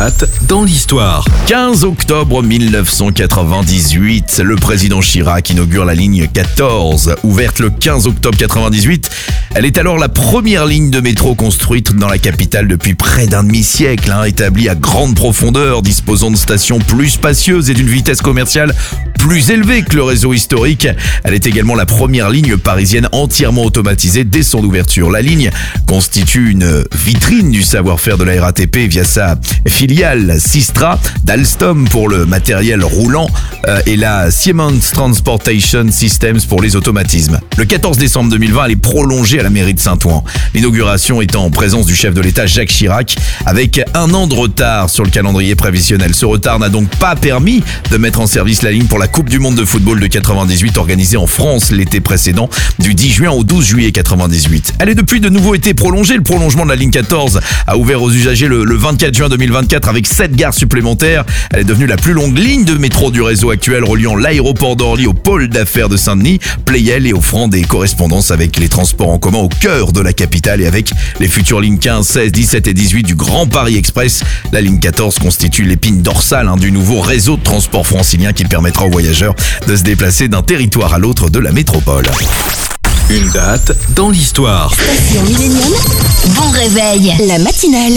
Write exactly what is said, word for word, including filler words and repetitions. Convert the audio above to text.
date dans l'histoire. quinze octobre mille neuf cent quatre-vingt-dix-huit, le président Chirac inaugure la ligne quatorze. Ouverte le quinze octobre quatre-vingt-dix-huit, elle est alors la première ligne de métro construite dans la capitale depuis près d'un demi-siècle, hein, établie à grande profondeur, disposant de stations plus spacieuses et d'une vitesse commerciale plus élevée que le réseau historique. Elle est également la première ligne parisienne entièrement automatisée dès son ouverture. La ligne constitue une vitrine du savoir-faire de la R A T P via sa filiale Systra, d'Alstom pour le matériel roulant euh, et la Siemens Transportation Systems pour les automatismes. Le quatorze décembre deux mille vingt, elle est prolongée à la mairie de Saint-Ouen. L'inauguration étant en présence du chef de l'État Jacques Chirac avec un an de retard sur le calendrier prévisionnel. Ce retard n'a donc pas permis de mettre en service la ligne pour la Coupe du Monde de football de quatre-vingt-dix-huit organisée en France l'été précédent du dix juin au douze juillet quatre-vingt-dix-huit. Elle est depuis de nouveau été prolongée. Le prolongement de la ligne quatorze a ouvert aux usagers le, le vingt-quatre juin deux mille vingt-quatre avec sept gares supplémentaires. Elle est devenue la plus longue ligne de métro du réseau actuel, reliant l'aéroport d'Orly au pôle d'affaires de Saint-Denis, Pleyel, et offrant des correspondances avec les transports en commun au cœur de la capitale et avec les futures lignes quinze, seize, dix-sept et dix-huit du Grand Paris Express. La ligne quatorze constitue l'épine dorsale hein, du nouveau réseau de transport francilien qui permettra aux voyageurs de se déplacer d'un territoire à l'autre de la métropole. Une date dans l'histoire. Station Millennium. Bon réveil. La matinale.